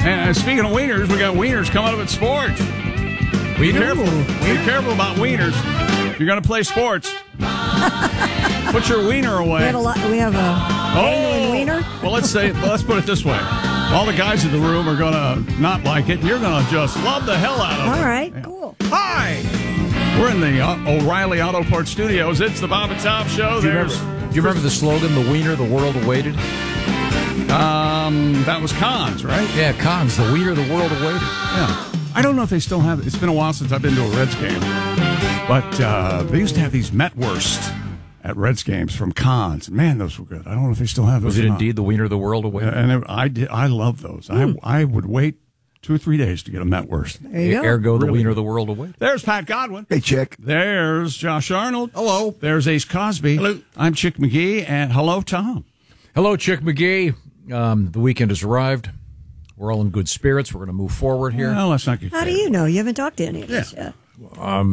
And speaking of wieners, we got wieners coming up at sports. Be careful. Be careful about wieners. If you're going to play sports, put your wiener away. We have a dangling wiener. Well, let's put it this way. All the guys in the room are going to not like it. You're going to just love the hell out of it. All right, cool. Hi. We're in the O'Reilly Auto Parts Studios. It's the Bob and Tom Show. Do you remember the slogan, "The wiener the world awaited"? That was Cons, right? Yeah, Cons, the wiener the world awaited. Yeah. I don't know if they still have it. It's been a while since I've been to a Reds game. But they used to have these Metwurst at Reds games from Cons. Man, those were good. I don't know if they still have those. Was it indeed the wiener the world awaited? And I love those. I would wait 2 or 3 days to get a Metwurst. There you go. Ergo, the wiener the world awaited. There's Pat Godwin. Hey, Chick. There's Josh Arnold. Hello. There's Ace Cosby. Hello. I'm Chick McGee. And hello, Tom. Hello, Chick McGee. The weekend has arrived. We're all in good spirits. We're going to move forward here. Well, let's not get How do you know? You haven't talked to any of us yet. I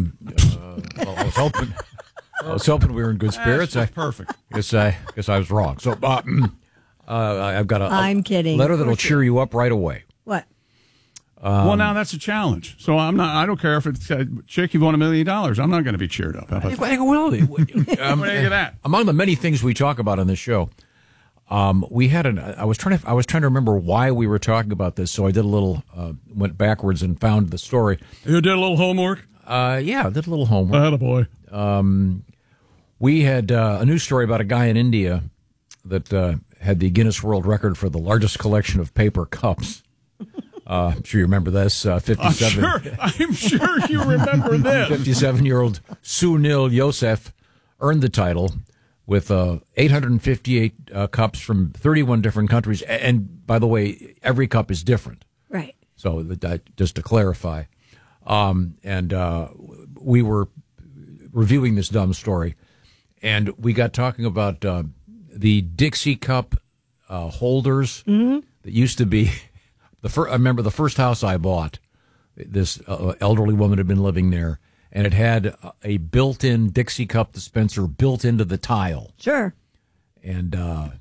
was hoping we were in good spirits. Perfect. Guess I was wrong. So I've got I'm kidding. letter that'll cheer you up right away. What? Well, now that's a challenge. So I don't care if it's Chick, you've won $1 million. I'm not going to be cheered up. How about that? What do you think of that? Among the many things we talk about on this show, we had I was trying to remember why we were talking about this. So I did a little went backwards and found the story. You did a little homework? Yeah, I did a little homework. Attaboy. We had a news story about a guy in India that had the Guinness World Record for the largest collection of paper cups. I'm sure you remember this. 57. I'm sure you remember this. 57-year-old Sunil Yosef earned the title with 858 cups from 31 different countries. And by the way, every cup is different. Right. So just to clarify. We were reviewing this dumb story, and we got talking about the Dixie Cup holders that used to be I remember the first house I bought. This elderly woman had been living there, and it had a built-in Dixie Cup dispenser built into the tile. Sure. And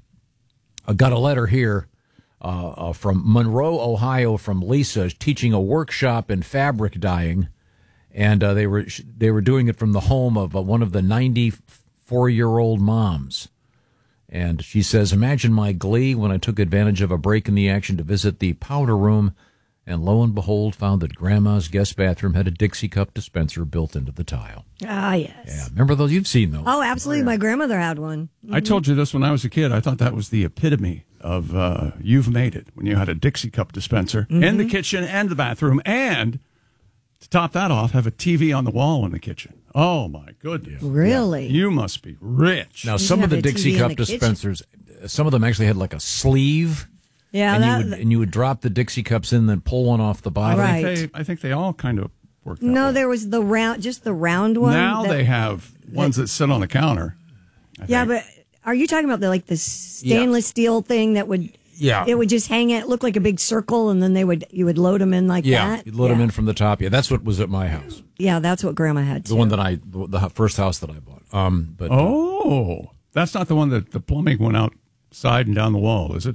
I got a letter here from Monroe, Ohio, from Lisa, teaching a workshop in fabric dyeing. And they were doing it from the home of one of the 94-year-old moms. And she says, imagine my glee when I took advantage of a break in the action to visit the powder room, and lo and behold, found that Grandma's guest bathroom had a Dixie Cup dispenser built into the tile. Ah, yes. Yeah, remember those? You've seen those. Oh, absolutely. My grandmother had one. I told you this when I was a kid. I thought that was the epitome of you've made it, when you had a Dixie Cup dispenser in the kitchen and the bathroom, and to top that off, have a TV on the wall in the kitchen. Oh, my goodness. Really? Yeah. You must be rich. Now, some of the Dixie Cup dispensers, some of them actually had like a sleeve. Yeah, and you would drop the Dixie Cups in, then pull one off the bottom. Right. I think they all kind of work that No, way. there was the round one. Now they have ones that sit on the counter. Yeah, but are you talking about the stainless steel thing that would? Yeah, it would just hang it, look like a big circle, and then you would load them in like that. Yeah, you'd load them in from the top. Yeah, that's what was at my house. Yeah, that's what Grandma had too. The one that the first house that I bought. That's not the one that the plumbing went outside and down the wall, is it?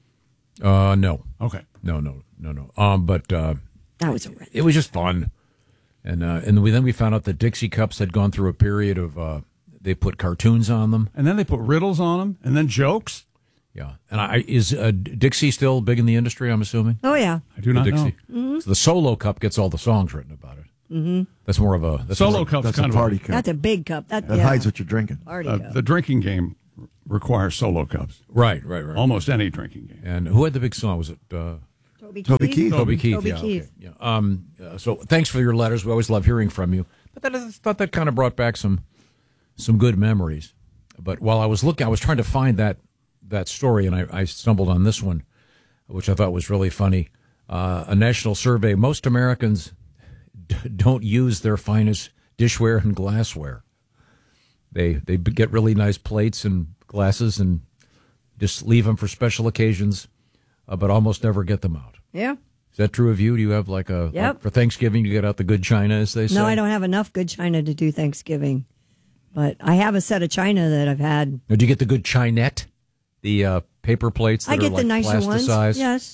No. Okay. No. But that was it was just fun, and then we found out that Dixie Cups had gone through a period of they put cartoons on them, and then they put riddles on them, and then jokes. Yeah, and is Dixie still big in the industry? I'm assuming. Oh yeah, I do not know. Mm-hmm. So the Solo Cup gets all the songs written about it. Mm-hmm. That's more of a Solo Cup. That's a party cup. That's a big cup. That hides what you're drinking. Party cup. The drinking game requires Solo Cups. Right. Almost any drinking game. And who had the big song? Was it Toby Keith? Toby Keith. Toby Yeah. Keith. Okay. Yeah. So thanks for your letters. We always love hearing from you. But I thought that kind of brought back some good memories. But while I was looking, I was trying to find that story, and I stumbled on this one, which I thought was really funny. A national survey: most Americans don't use their finest dishware and glassware. They get really nice plates and glasses and just leave them for special occasions, but almost never get them out. Yeah. Is that true of you? Do you have like for Thanksgiving you get out the good china, as they say? No, I don't have enough good china to do Thanksgiving, but I have a set of china that I've had. Now, do you get the good chinette? The paper plates that I get are like the nicer ones. plasticized? Yes.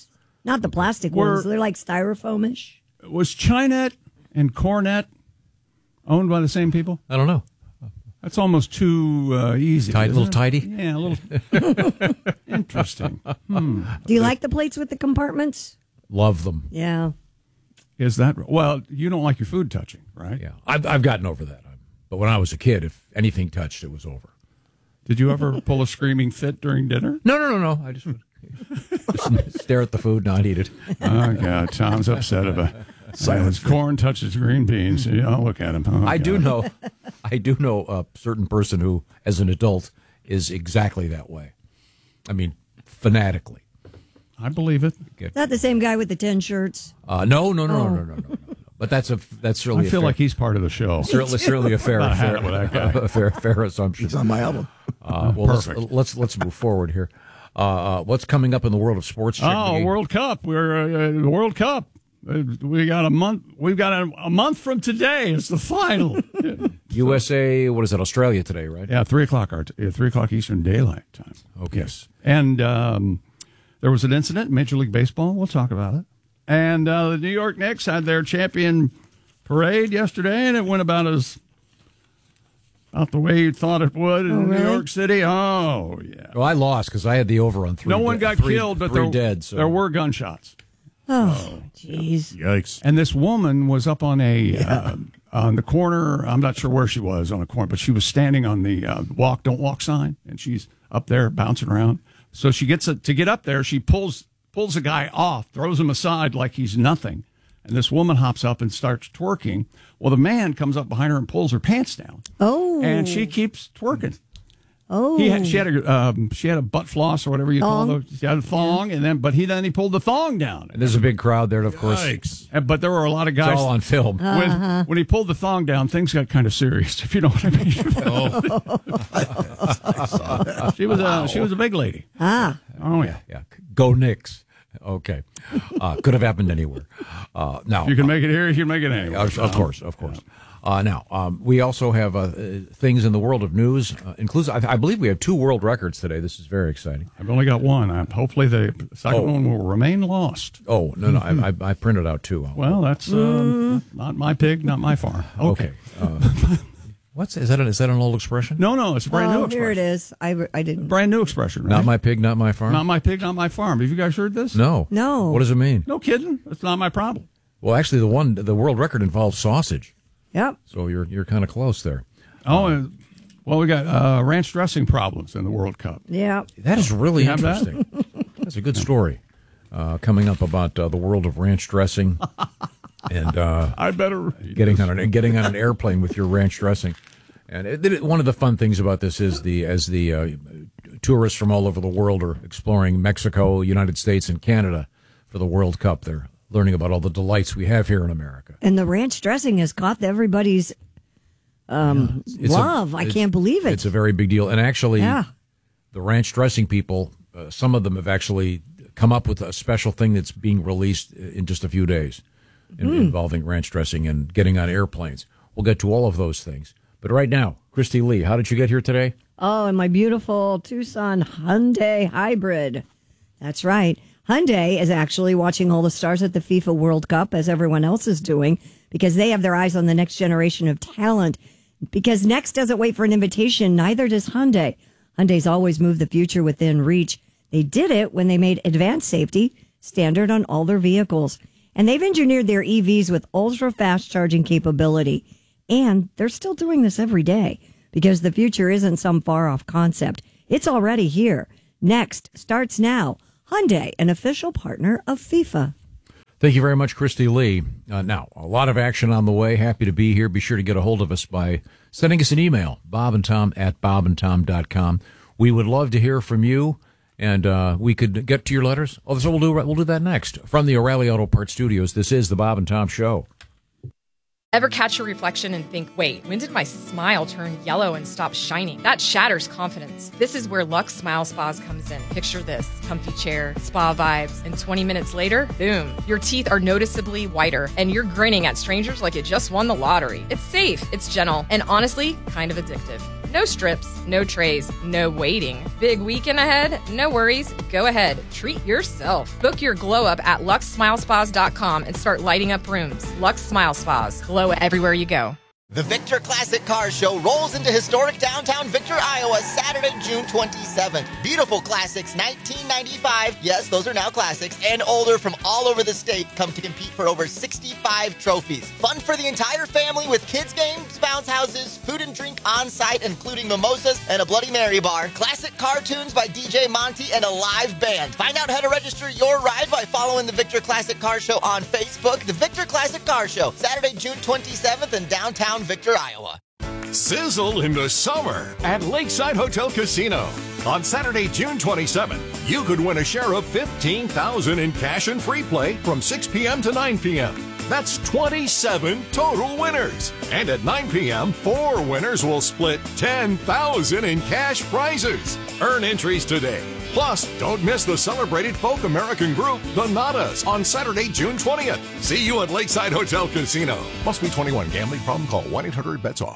Not the plastic ones. They're like styrofoamish. Was Chinet and Cornet owned by the same people? I don't know. That's almost too easy. A little tidy? Yeah, a little. Interesting. Do you like the plates with the compartments? Love them. Yeah. Is that well? You don't like your food touching, right? Yeah, I've gotten over that. But when I was a kid, if anything touched, it was over. Did you ever pull a screaming fit during dinner? No. I just would just stare at the food, not eat it. Oh God, Tom's upset about silence. Corn touches green beans. I'll look at him. Oh, I do God. know a certain person who, as an adult, is exactly that way. I mean, fanatically. I believe it. Is that the same guy with the 10 shirts? No. But that's certainly. I feel like he's part of the show. Certainly a fair assumption. It's on my album. Perfect. Let's move forward here. What's coming up in the world of sports? World Cup. We're World Cup. We got a month. We've got a month from today. It's the final. USA. What is it? Australia today, right? Yeah, 3:00 Eastern Daylight Time. Okay. Yes. And there was an incident in Major League Baseball. We'll talk about it. And the New York Knicks had their champion parade yesterday, and it went about the way you thought it would in New York City. Oh, yeah. Well, I lost because I had the over on 3. No one got killed, but there were gunshots. Oh, jeez. Yikes. And this woman was up on on the corner. I'm not sure where she was on a corner, but she was standing on the don't walk sign, and she's up there bouncing around. So she to get up there, she pulls a guy off, throws him aside like he's nothing. And this woman hops up and starts twerking. Well, the man comes up behind her and pulls her pants down. Oh. And she keeps twerking. Oh. She had a butt floss or whatever you call it. She had a thong, and then he pulled the thong down. And there's a big crowd there, of course. But there were a lot of guys. It's all on film. When he pulled the thong down, things got kind of serious, if you know what I mean. She was a big lady. Ah. Oh yeah. Go Knicks. Okay. Could have happened anywhere. Now you can make it here. You can make it anywhere. Of course. Now, we also have things in the world of news. Includes, I believe we have 2 world records today. This is very exciting. I've only got one. Hopefully the second one will remain lost. Oh, no. I printed out 2. Well, that's not my pig, not my farm. Okay. Is that an old expression? No, it's a brand new expression. Here it is. I didn't. Brand new expression, right? Not my pig, not my farm? Not my pig, not my farm. Have you guys heard this? No. What does it mean? No kidding. It's not my problem. Well, actually, the world record involves sausage. Yep. So you're kind of close there. Oh, well, we got ranch dressing problems in the World Cup. Yeah. That is really interesting. That's a good story coming up about the world of ranch dressing. And I better getting on an airplane with your ranch dressing. And one of the fun things about this is as the tourists from all over the world are exploring Mexico, United States, and Canada for the World Cup, they're learning about all the delights we have here in America. And the ranch dressing has caught everybody's love. I can't believe it. It's a very big deal. And actually, the ranch dressing people, some of them have actually come up with a special thing that's being released in just a few days involving ranch dressing and getting on airplanes. We'll get to all of those things. But right now, Christy Lee, how did you get here today? Oh, in my beautiful Tucson Hyundai Hybrid. That's right. Hyundai is actually watching all the stars at the FIFA World Cup, as everyone else is doing, because they have their eyes on the next generation of talent. Because next doesn't wait for an invitation, neither does Hyundai. Hyundai's always moved the future within reach. They did it when they made advanced safety standard on all their vehicles. And they've engineered their EVs with ultra-fast charging capability. And they're still doing this every day because the future isn't some far-off concept. It's already here. Next starts now. Hyundai, an official partner of FIFA. Thank you very much, Christy Lee. Now, a lot of action on the way. Happy to be here. Be sure to get a hold of us by sending us an email, bobandtom@bobandtom.com. We would love to hear from you, and we could get to your letters. Oh, so we'll do that next. From the O'Reilly Auto Parts Studios, this is the Bob and Tom Show. Ever catch your reflection and think, wait, when did my smile turn yellow and stop shining? That shatters confidence. This is where Lux Smile Spas comes in. Picture this, comfy chair, spa vibes, and 20 minutes later, boom, your teeth are noticeably whiter, and you're grinning at strangers like you just won the lottery. It's safe, it's gentle, and honestly, kind of addictive. No strips, no trays, no waiting. Big weekend ahead? No worries. Go ahead. Treat yourself. Book your glow up at luxsmilespas.com and start lighting up rooms. Lux Smile Spas. Glow everywhere you go. The Victor Classic Car Show rolls into historic downtown Victor, Iowa, Saturday, June 27th. Beautiful classics, 1995, yes, those are now classics, and older from all over the state come to compete for over 65 trophies. Fun for the entire family with kids games, bounce houses, food and drink on site, including mimosas and a Bloody Mary bar, classic cartoons by DJ Monty, and a live band. Find out how to register your ride by following the Victor Classic Car Show on Facebook. The Victor Classic Car Show, Saturday, June 27th in downtown Victor, Iowa. Sizzle in the summer at Lakeside Hotel Casino. On Saturday, June 27th, you could win a share of $15,000 in cash and free play from 6 p.m. to 9 p.m. That's 27 total winners. And at 9 p.m., 4 winners will split $10,000 in cash prizes. Earn entries today. Plus, don't miss the celebrated folk American group, the Nadas, on Saturday, June 20th. See you at Lakeside Hotel Casino. Must be 21. Gambling problem? Call 1-800-BETS-OFF.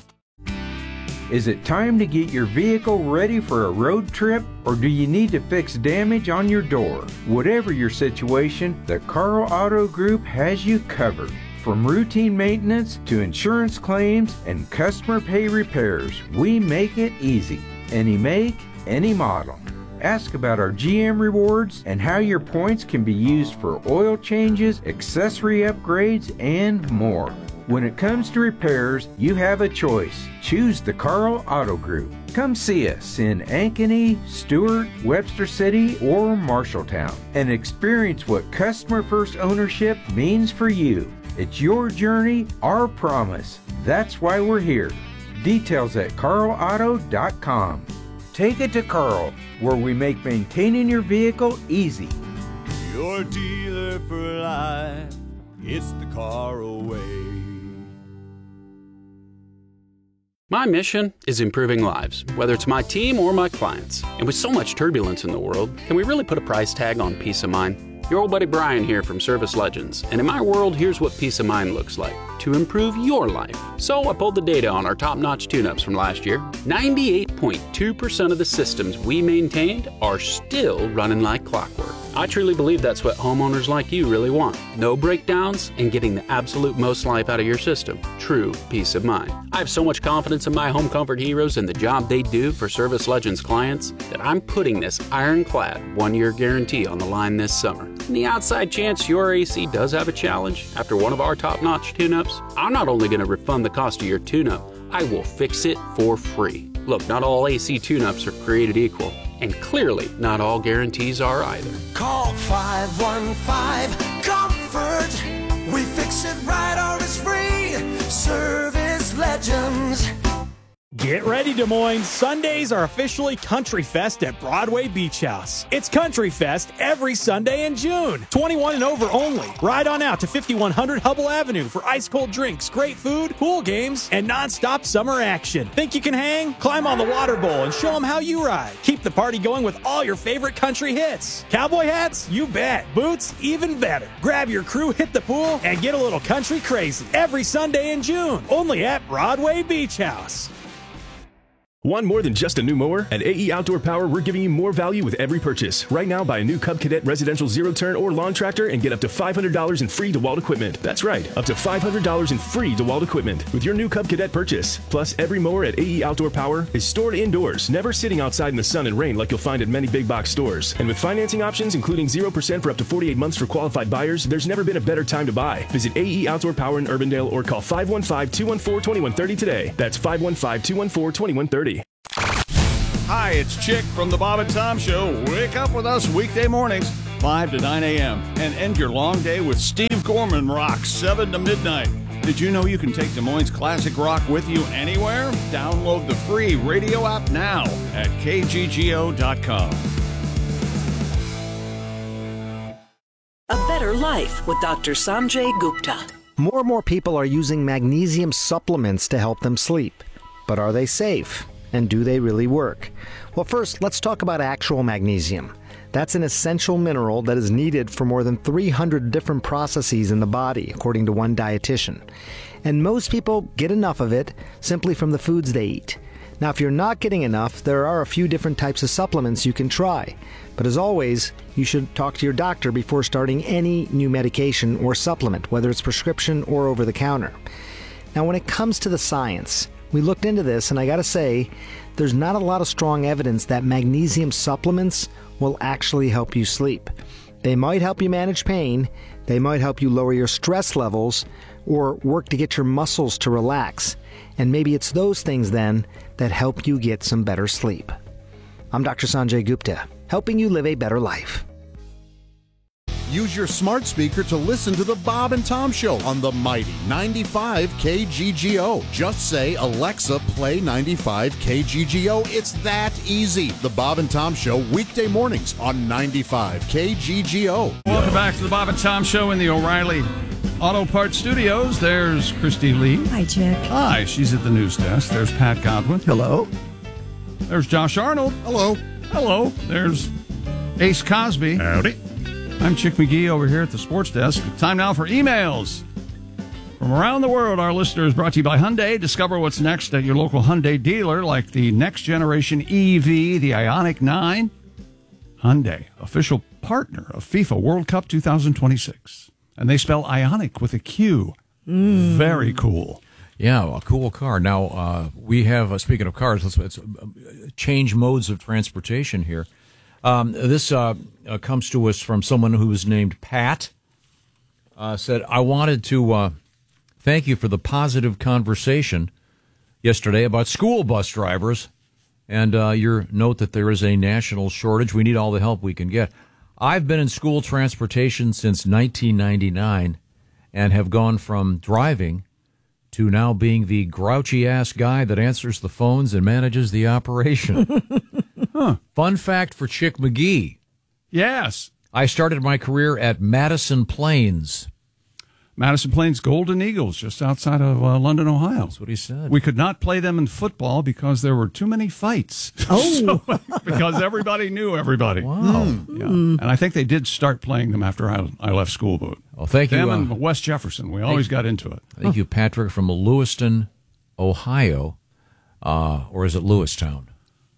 Is it time to get your vehicle ready for a road trip, or do you need to fix damage on your door? Whatever your situation, the Carl Auto Group has you covered. From routine maintenance to insurance claims and customer pay repairs, we make it easy. Any make, any model. Ask about our GM rewards and how your points can be used for oil changes, accessory upgrades, and more. When it comes to repairs, you have a choice. Choose the Carl Auto Group. Come see us in Ankeny, Stewart, Webster City, or Marshalltown and experience what customer first ownership means for you. It's your journey, our promise. That's why we're here. Details at carlauto.com. Take it to Carl, where we make maintaining your vehicle easy. Your dealer for life, it's the Carl way. My mission is improving lives, whether it's my team or my clients. And with so much turbulence in the world, can we really put a price tag on peace of mind? Your old buddy Brian here from Service Legends, and in my world, here's what peace of mind looks like to improve your life. So I pulled the data on our top-notch tune-ups from last year. 98.2% of the systems we maintained are still running like clockwork. I truly believe that's what homeowners like you really want. No breakdowns and getting the absolute most life out of your system. True peace of mind. I have so much confidence in my home comfort heroes and the job they do for Service Legends clients that I'm putting this ironclad 1-year guarantee on the line this summer. In the outside chance your AC does have a challenge after one of our top-notch tune-ups, I'm not only going to refund the cost of your tune-up, I will fix it for free. Look, not all AC tune-ups are created equal. And clearly, not all guarantees are either. Call 515-COMFORT. We fix it right or it's free. Service Legends. Get ready, Des Moines. Sundays are officially Country Fest at Broadway Beach House. It's Country Fest every Sunday in June. 21 and over only. Ride on out to 5100 Hubble Avenue for ice-cold drinks, great food, pool games, and non-stop summer action. Think you can hang? Climb on the water bowl and show them how you ride. Keep the party going with all your favorite country hits. Cowboy hats? You bet. Boots? Even better. Grab your crew, hit the pool, and get a little country crazy. Every Sunday in June. Only at Broadway Beach House. Want more than just a new mower? At AE Outdoor Power, we're giving you more value with every purchase. Right now, buy a new Cub Cadet residential zero-turn or lawn tractor and get up to $500 in free DeWalt equipment. That's right, up to $500 in free DeWalt equipment with your new Cub Cadet purchase. Plus, every mower at AE Outdoor Power is stored indoors, never sitting outside in the sun and rain like you'll find at many big box stores. And with financing options, including 0% for up to 48 months for qualified buyers, there's never been a better time to buy. Visit AE Outdoor Power in Urbandale or call 515-214-2130 today. That's 515-214-2130. Hi, it's Chick from the Bob and Tom Show. Wake up with us weekday mornings, 5 to 9 a.m. and end your long day with Steve Gorman Rock, 7 to midnight. Did you know you can take Des Moines Classic Rock with you anywhere? Download the free radio app now at kggo.com. A better life with Dr. Sanjay Gupta. More and more people are using magnesium supplements to help them sleep. But are they safe? And do they really work? Well, first, let's talk about actual magnesium. That's an essential mineral that is needed for more than 300 different processes in the body, according to one dietitian. And most people get enough of it simply from the foods they eat. Now, if you're not getting enough, there are a few different types of supplements you can try. But as always, you should talk to your doctor before starting any new medication or supplement, whether it's prescription or over the counter. Now, when it comes to the science, we looked into this, and I gotta say, there's not a lot of strong evidence that magnesium supplements will actually help you sleep. They might help you manage pain, they might help you lower your stress levels, or work to get your muscles to relax. And maybe it's those things then that help you get some better sleep. I'm Dr. Sanjay Gupta, helping you live a better life. Use your smart speaker to listen to the Bob and Tom Show on the mighty 95 KGGO. Just say, Alexa, play 95 KGGO. It's that easy. The Bob and Tom Show, weekday mornings on 95 KGGO. Welcome back to the Bob and Tom Show in the O'Reilly Auto Parts Studios. There's Christy Lee. Hi, Chick. Hi, she's at the news desk. There's Pat Godwin. Hello. There's Josh Arnold. Hello. Hello. There's Ace Cosby. Howdy. I'm Chick McGee over here at the sports desk. Time now for emails from around the world. Our listeners, brought to you by Hyundai. Discover what's next at your local Hyundai dealer, like the next generation EV, the Ioniq 9. Hyundai, official partner of FIFA World Cup 2026. And they spell Ioniq with a Q. Very cool. Yeah, a cool car. Now, we have, speaking of cars, let's change modes of transportation here. This comes to us from someone who was named Pat. Said, I wanted to thank you for the positive conversation yesterday about school bus drivers and your note that there is a national shortage. We need all the help we can get. I've been in school transportation since 1999 and have gone from driving to now being the grouchy-ass guy that answers the phones and manages the operation. Fun fact for Chick McGee. Yes. I started my career at Madison Plains. Madison Plains Golden Eagles, just outside of London, Ohio. That's what he said. We could not play them in football because there were too many fights. Oh. Because everybody knew everybody. Wow. Yeah. And I think they did start playing them after I left school. But well, thank you. Them and West Jefferson. We always got into it. Thank you, Patrick, from Lewiston, Ohio. Or is it Lewistown?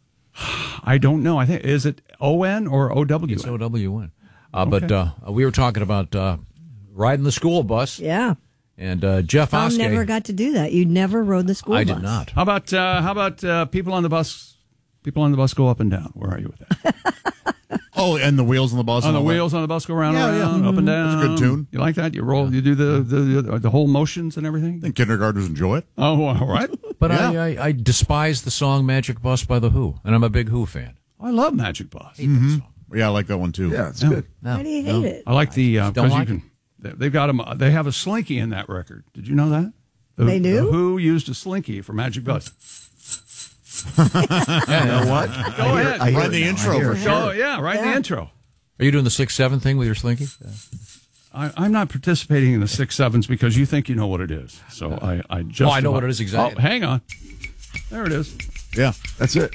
I don't know. I think, is it O-N or O-W-N? It's O-W-N. Okay. But we were talking about riding the school bus. Yeah. And Jeff Tom Oskey. never got to do that. You never rode the school bus. I did not. How about people on the bus? People on the bus go up and down. Where are you with that? Oh, and the wheels on the bus. On the wheels on the bus go round and around, up and down. That's a good tune. You like that? You roll. You do the whole motions and everything. I think kindergartners enjoy it. Oh, all right. But I despise the song Magic Bus by The Who, and I'm a big Who fan. I love Magic Bus. Yeah, I like that one too. Yeah, it's good. No. Why do you hate it? I like the don't because like you can. They've got them. They have a slinky in that record. Did you know that? They do? The Who used a slinky for Magic Bus. You know what? Go ahead. I heard the intro for sure. Oh yeah, right in the intro. Are you doing the 6-7 thing with your slinky? I'm not participating in the 6-7s because you think you know what it is. So I just. Oh, I know what it is exactly. Oh, hang on. There it is. Yeah, That's it.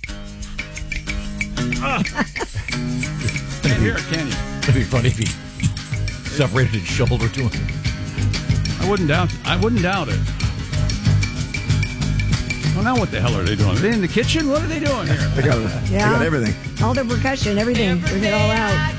Can't hear it, can you? It'd be funny if he separated his shoulder to him. I wouldn't doubt it. Well, now what the hell are they doing? Are they in the kitchen? What are they doing here? They got everything. All the percussion, everything. Bring it all out.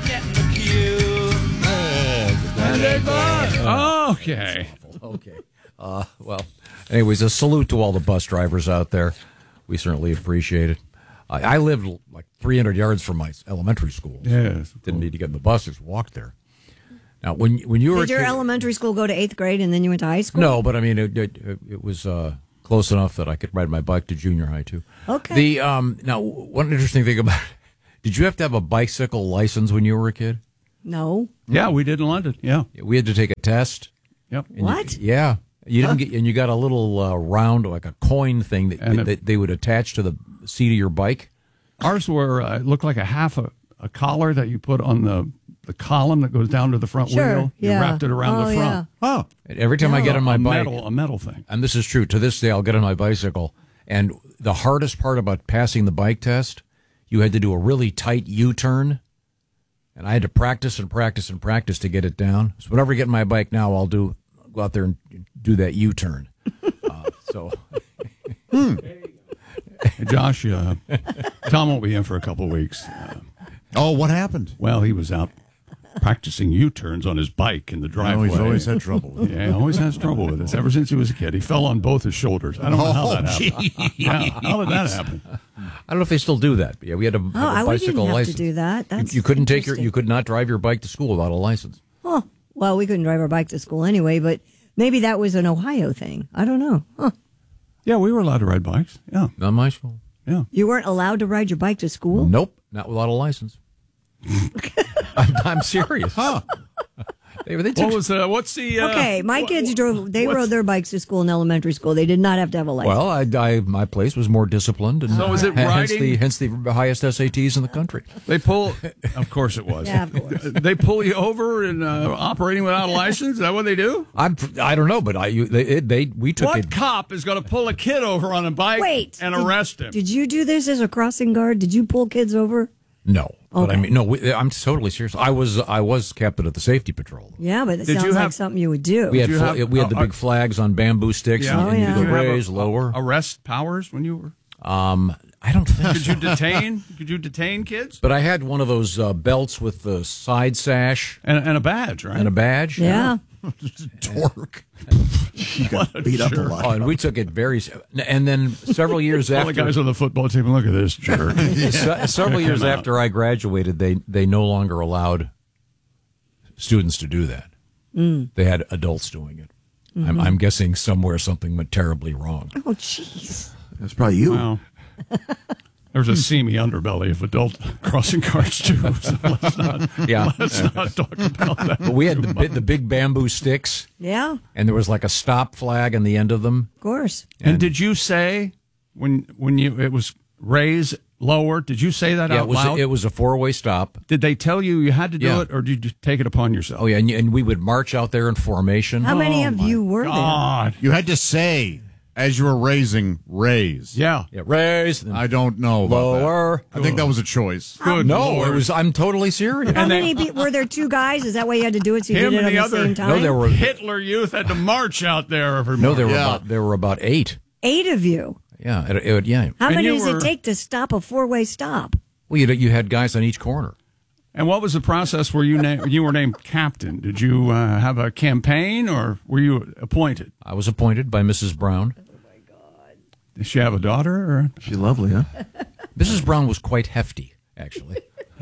Okay. Okay. Well, anyways, a salute to all the bus drivers out there. We certainly appreciate it. I lived like 300 yards from my elementary school. Yes. Didn't need to get in the bus, just walked there. Now, when you were Did your elementary school go to 8th grade and then you went to high school? No, but I mean, it was close enough that I could ride my bike to junior high, too. Okay. Now, one interesting thing about it, did you have to have a bicycle license when you were a kid? No. Yeah, we did in London. Yeah. We had to take a test. Yep. What? Yeah. You didn't get, and you got a little round, like a coin thing that they would attach to the seat of your bike. Ours were it looked like a collar that you put on the column that goes down to the front wheel. You wrapped it around the front. Yeah. Oh, and every time I get on my bike, a metal thing. And this is true. To this day, I'll get on my bicycle, and the hardest part about passing the bike test, you had to do a really tight U-turn, and I had to practice and practice and practice to get it down. So whenever I get on my bike now, I'll go out there and do that U-turn. Hey, Josh, Tom won't be in for a couple of weeks. What happened? Well, he was out practicing U-turns on his bike in the driveway. He's always had trouble with it. Yeah, he always has trouble with this. Ever since he was a kid, he fell on both his shoulders. I don't know how that happened. Yeah, how did that happen? I don't know if they still do that. But yeah, we had a I bicycle didn't have license. to do that. That's You couldn't interesting. you could not drive your bike to school without a license. Oh, well, we couldn't drive our bike to school anyway, but maybe that was an Ohio thing. I don't know. Huh. Yeah, we were allowed to ride bikes. Yeah, Not my school. yeah. You weren't allowed to ride your bike to school? Nope, not without a license. I'm serious. Huh. They took, What's the? Okay, my kids rode their bikes to school in elementary school. They did not have to have a license. well, my place was more disciplined, and So is it riding? hence the highest SATs in the country. They pull. Of course it was. Yeah, of course. They pull you over and operating without a license. Is that what they do? I don't know, but we took What it. cop is going to pull a kid over on a bike and arrest him? Did you do this as a crossing guard? Did you pull kids over? No, but I Okay. mean, no. I'm totally serious. I was captain of the safety patrol. Yeah, but it Did sounds you like have- something you would do. We had the big flags on bamboo sticks, Yeah. and you Did go you have raise, lower. arrest powers when you were? I don't think. Could you detain? Could you detain kids? But I had one of those belts with the side sash and a badge, right? And a badge. Yeah. Dork. You got beat up a lot. Oh, and we took it very. And then several years All after, the guys on the football team, look at this jerk. several years Come out. after I graduated, they no longer allowed students to do that. They had adults doing it. I'm guessing somewhere something went terribly wrong. Oh, jeez. That's probably you. Wow. There's a seamy underbelly of adult crossing guards too. So let's not talk about that. But we had the big bamboo sticks, Yeah, and there was like a stop flag on the end of them. of course. And did you say when it was raise lower? Did you say that out loud? It was a 4-way stop. Did they tell you had to do Yeah. it, or did you take it upon yourself? Oh yeah, and we would march out there in formation. How many of you were God. You had to say, as you were raising, raise. Yeah. Yeah, raise. I don't know about Lower. that. I think that was a choice. Good No, Lord. it was. I'm totally serious. How many were there? 2 guys? Is that why you had to do it? So you Him did it and on the the other- same time? No, there were Hitler Youth had to march out there every no, morning. there were about 8. 8 of you. Yeah, yeah. How And many you does were- it take to stop a 4-way stop? Well, you had guys on each corner. And what was the process where you were named captain? Did you have a campaign, or were you appointed? I was appointed by Mrs. Brown. Does she have a daughter? Or? She's lovely, huh? Mrs. Brown was quite hefty, actually.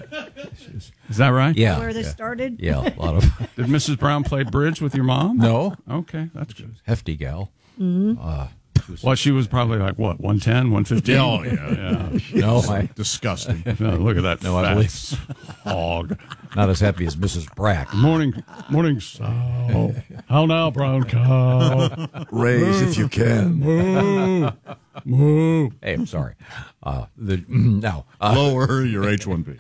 Is that right? Yeah. Where this yeah. started? Yeah, a lot of Did Mrs. Brown play bridge with your mom? no Okay, that's good. hefty gal. Well, she was probably like, what, 110, 115? Oh, yeah. No, Disgusting. No, look at that No, I fat believe- hog. not as hefty as Mrs. Brack. Morning, Sal. How now, brown cow? Raise if you can. Moo. Moo. Hey, I'm sorry. Now, Lower your H-1B.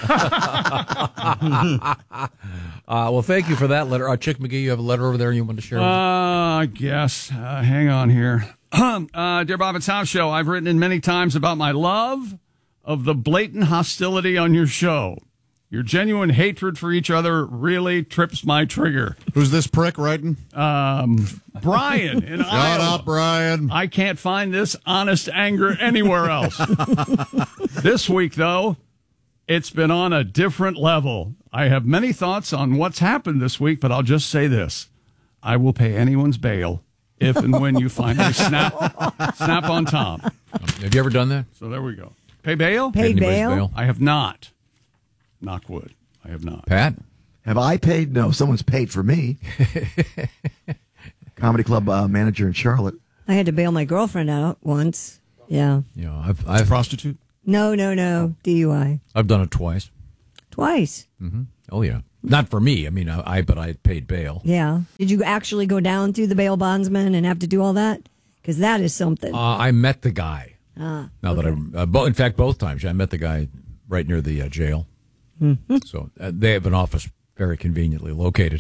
well, thank you for that letter. Chick McGee, you have a letter over there you want to share? I guess. Hang on here. Dear Bob and Tom Show, I've written in many times about my love of the blatant hostility on your show. Your genuine hatred for each other really trips my trigger. Who's this prick writing? Brian in Shut Iowa. up, Brian. I can't find this honest anger anywhere else. This week, though, it's been on a different level. I have many thoughts on what's happened this week, but I'll just say this. I will pay anyone's bail if and when you finally snap on Tom. Have you ever done that? So there we go. Pay bail? Pay Anybody's bail? I have not. Knock wood. I have not. Pat? Have I paid? No, someone's paid for me. Comedy club manager in Charlotte. I had to bail my girlfriend out once. Yeah. You know, I've Prostitute? No. DUI. I've done it twice. Twice. Oh yeah, not for me. I mean, but I paid bail. Yeah. Did you actually go down through the bail bondsman and have to do all that? Because that is something. I met the guy. Ah, Now that in fact, both times I met the guy right near the jail. Mm-hmm. So they have an office very conveniently located.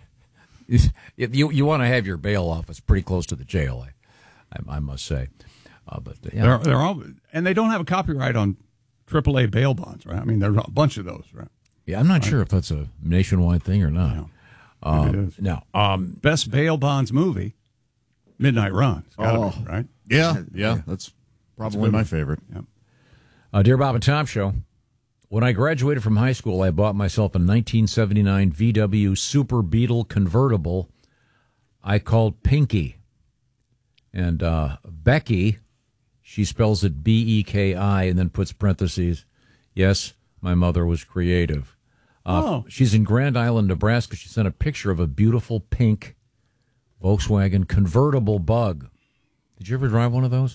You want to have your bail office pretty close to the jail, I must say. But yeah. They're all, and they don't have a copyright on AAA bail bonds, right? I mean, there's a bunch of those, right? Yeah, I'm not sure if that's a nationwide thing or not. Maybe it is. Now, Best bail bonds movie, Midnight Run. It's gotta be, right? Yeah. That's Probably my favorite. Yep. Dear Bob and Tom Show, when I graduated from high school, I bought myself a 1979 VW Super Beetle convertible I called Pinky. And Becky, she spells it B-E-K-I and then puts parentheses. Yes, my mother was creative. She's in Grand Island, Nebraska. She sent a picture of a beautiful pink Volkswagen convertible Bug. Did you ever drive one of those?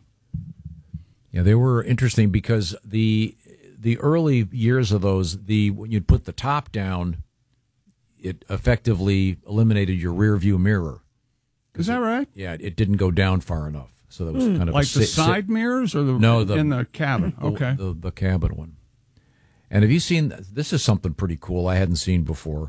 Yeah, they were interesting because the early years of those, when you'd put the top down, it effectively eliminated your rear view mirror. Is that right? Yeah, it didn't go down far enough. So that was kind of like the side mirrors or in the cabin? Okay. The cabin one. And have you seen, this is something pretty cool I hadn't seen before.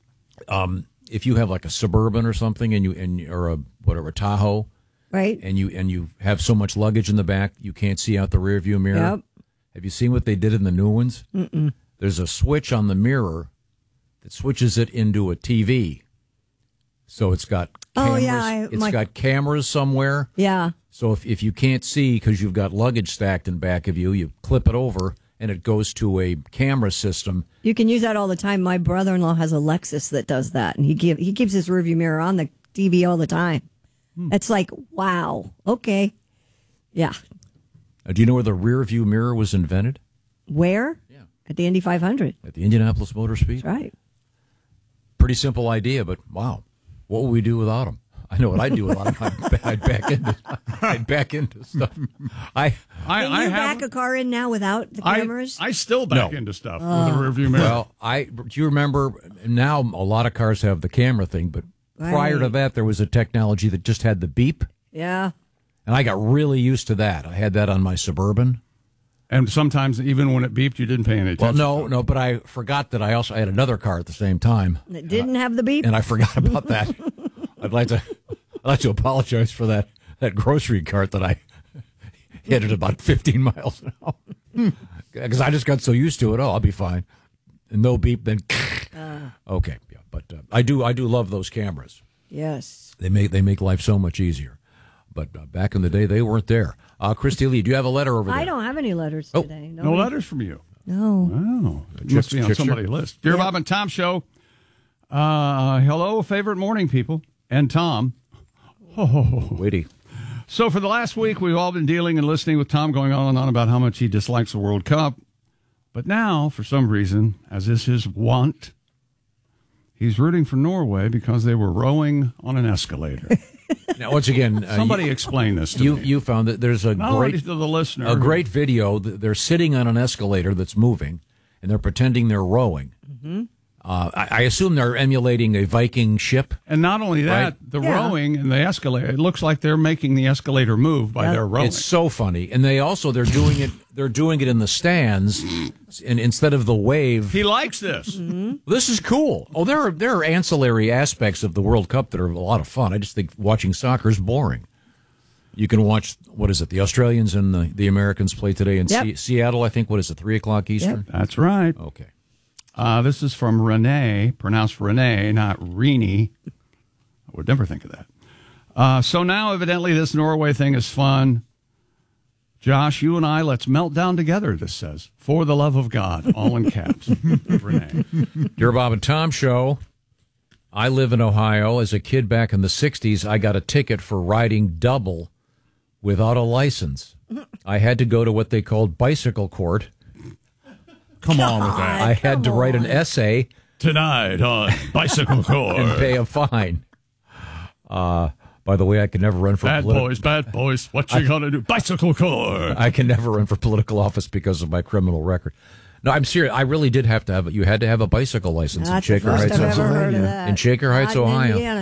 If you have like a Suburban or something or a Tahoe, right? And you have so much luggage in the back, you can't see out the rear view mirror. Yep. Have you seen what they did in the new ones? Mm-mm. There's a switch on the mirror that switches it into a TV. So it's got cameras. Got cameras somewhere. Yeah. So if you can't see because you've got luggage stacked in back of you, you clip it over and it goes to a camera system. You can use that all the time. My brother-in-law has a Lexus that does that, and he keeps his rearview mirror on the TV all the time. It's like, wow, okay, yeah. Do you know where the rear view mirror was invented? Where? Yeah. At the Indy 500. At the Indianapolis Motor Speed. That's right. Pretty simple idea, but wow, what would we do without them? I know what I'd do without them. I'd back into stuff. Can you back a car in now without the cameras? I still back into stuff with the rear view mirror. Well, do you remember, now a lot of cars have the camera thing, but prior to that, there was a technology that just had the beep. Yeah. And I got really used to that. I had that on my Suburban. And sometimes even when it beeped, you didn't pay any attention. Well, no, but I forgot that I had another car at the same time. That didn't have the beep? And I forgot about that. I'd like to apologize for that grocery cart that I hit at about 15 miles an hour. Because I just got so used to it. Oh, I'll be fine. And no beep, then okay. Yeah, but I do love those cameras. Yes. They make life so much easier. But back in the day, they weren't there. Christy Lee, do you have a letter over there? I don't have any letters today. No letters from you? No. Oh, it must be on somebody's list. Dear Bob and Tom Show, hello, favorite morning people, and Tom. Witty. So for the last week, we've all been dealing and listening with Tom going on and on about how much he dislikes the World Cup. But now, for some reason, as is his wont, he's rooting for Norway because they were rowing on an escalator. Now, once again, somebody explain this to me. You found that there's a great video. They're sitting on an escalator that's moving, and they're pretending they're rowing. Mm-hmm. I assume they're emulating a Viking ship. And not only that, right? the rowing and the escalator, it looks like they're making the escalator move by their rowing. It's so funny. And they're doing it in the stands and instead of the wave. He likes this. Mm-hmm. This is cool. Oh, there are ancillary aspects of the World Cup that are a lot of fun. I just think watching soccer is boring. You can watch, the Australians and the Americans play today in Seattle, I think. 3 o'clock Eastern? Yep. That's right. Okay. This is from Renee, pronounced Renee, not Renee. I would never think of that. So now, evidently, this Norway thing is fun. Josh, you and I, let's melt down together, this says. For the love of God, all in caps. Renee. Dear Bob and Tom Show, I live in Ohio. As a kid back in the 60s, I got a ticket for riding double without a license. I had to go to what they called bicycle court. Come on with that. I had to write an essay tonight on bicycle court and pay a fine. By the way, I can never run for bad boys. What you gonna do? Bicycle court. I can never run for political office because of my criminal record. No, I'm serious. I really did have to have. You had to have a bicycle license in Shaker Heights, I've ever heard of that. In Shaker Heights, Ohio.